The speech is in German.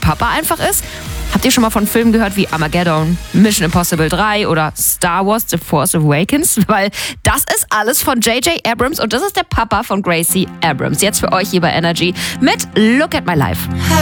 Papa einfach ist? Habt ihr schon mal von Filmen gehört wie Armageddon, Mission Impossible 3 oder Star Wars The Force Awakens? Weil das ist alles von J.J. Abrams und das ist der Papa von Gracie Abrams. Jetzt für euch hier bei Energy mit Look at My Life.